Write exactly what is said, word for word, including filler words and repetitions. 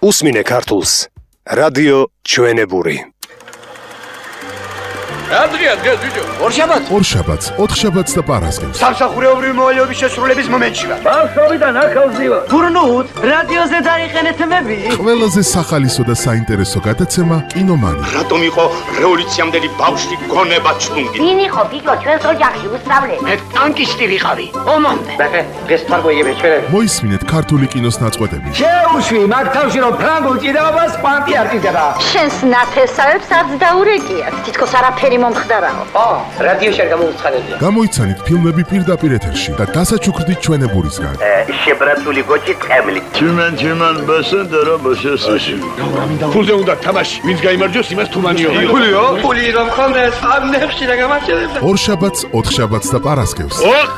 Usmine kartuls. Radio ჩვენებური. Adria, adria, video. ორშაბათს ორშაბათს, ოთხშაბათს და პარასკევს. სამსახურეობრივი მოვალეობის შესრულების მომენტში ვარ. ბავშვობიდან ახალზი ვარ. გურნუთ, რადიოზე დაიყენეთ მები. ყველაზე სახალისო და საინტერესო გადაცემა კინომანი. რატომ იყო რევოლუციამდელი ბავშვი გონება ჩუნგი? ვინ იყო ბიჭო ჩვენს ოჯახში უსწავლე? მე ტანკისტი ვიყავი. ომამდე. ბახე, დღეს თარგოიები ჩვენ. მოისმინეთ ქართული კინოს ნაწყვეტები. შეუშვი, მაგ თავში რომ ფრანგულ ჭიდაობას პანტი არ ჭიდება. შენს ნათესავებს არც დაურეკიათ. თითქოს არაფერი მომხდარაო. ო, რადიოში არ გამოვცხადებია. გამოიცანით ფილმები პირდაპირ ეთერში და დასაჩუქრდით ჩვენებურისგან. შებრაცული გოჭი ტყემლი. Чиман, чиман, басენდა რა ბასესი. ფულზე უნდა თამაში. ვინც გაიმარჯვოს, იმას თუმანიო. ფულიო? ფული რომ ხონდეს, ამ ნებში რა გამარჯვებდა. ორშაბათს, ოთხშაბათს და პარასკევს.